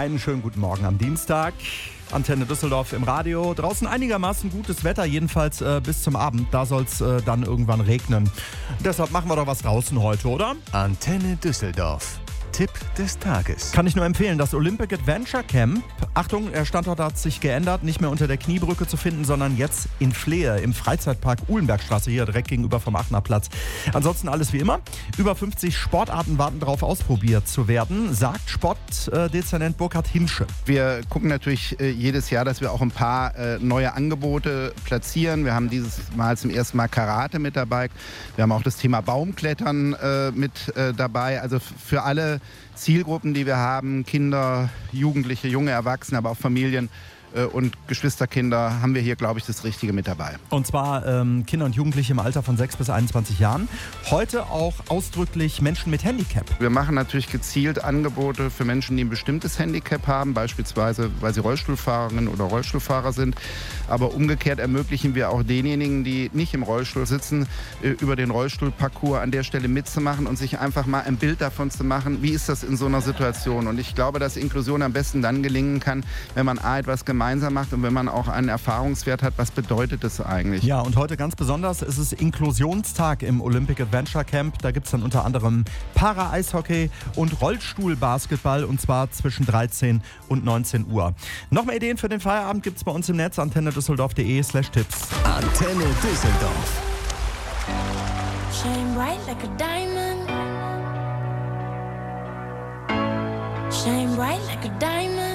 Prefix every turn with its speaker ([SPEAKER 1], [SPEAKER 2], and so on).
[SPEAKER 1] Einen schönen guten Morgen am Dienstag. Antenne Düsseldorf im Radio. Draußen einigermaßen gutes Wetter, jedenfalls bis zum Abend. Da soll es dann irgendwann regnen. Deshalb machen wir doch was draußen heute, oder?
[SPEAKER 2] Antenne Düsseldorf. Tipp des Tages.
[SPEAKER 1] Kann ich nur empfehlen, das Olympic Adventure Camp. Achtung, der Standort hat sich geändert. Nicht mehr unter der Kniebrücke zu finden, sondern jetzt in Flehe im Freizeitpark Uhlenbergstraße, hier direkt gegenüber vom Aachener Platz. Ansonsten alles wie immer. Über 50 Sportarten warten darauf, ausprobiert zu werden, sagt Sportdezernent Burkhard Hinsche.
[SPEAKER 3] Wir gucken natürlich jedes Jahr, dass wir auch ein paar neue Angebote platzieren. Wir haben dieses Mal zum ersten Mal Karate mit dabei. Wir haben auch das Thema Baumklettern mit dabei. Also für alle Zielgruppen, die wir haben, Kinder, Jugendliche, junge Erwachsene, aber auch Familien und Geschwisterkinder, haben wir hier, glaube ich, das Richtige mit dabei.
[SPEAKER 1] Und zwar Kinder und Jugendliche im Alter von 6 bis 21 Jahren. Heute auch ausdrücklich Menschen mit Handicap.
[SPEAKER 3] Wir machen natürlich gezielt Angebote für Menschen, die ein bestimmtes Handicap haben, beispielsweise weil sie Rollstuhlfahrerinnen oder Rollstuhlfahrer sind. Aber umgekehrt ermöglichen wir auch denjenigen, die nicht im Rollstuhl sitzen, über den Rollstuhlparcours an der Stelle mitzumachen und sich einfach mal ein Bild davon zu machen, wie ist das in so einer Situation. Und ich glaube, dass Inklusion am besten dann gelingen kann, wenn man etwas gemeinsam macht und wenn man auch einen Erfahrungswert hat, was bedeutet das eigentlich?
[SPEAKER 1] Ja, und heute ganz besonders ist es Inklusionstag im Olympic Adventure Camp. Da gibt es dann unter anderem Para-Eishockey und Rollstuhlbasketball, und zwar zwischen 13 und 19 Uhr. Noch mehr Ideen für den Feierabend gibt es bei uns im Netz, antennedüsseldorf.de/Tipps.
[SPEAKER 2] Antenne Düsseldorf.
[SPEAKER 4] Shine bright like a diamond. Shine bright like a diamond.